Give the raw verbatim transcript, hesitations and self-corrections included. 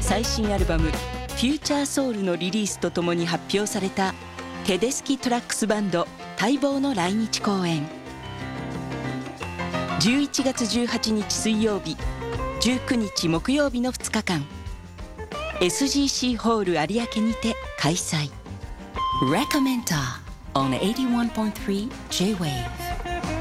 最新アルバム「フューチャーソウル」のリリースとともに発表されたテデスキトラックスバンド待望の来日公演。じゅういちがつじゅうはちにち水曜日、じゅうくにち木曜日のふつかかん、 エスジーシー ホール有明にて開催。 Recommenda on エイティワンポイントスリー J-Wave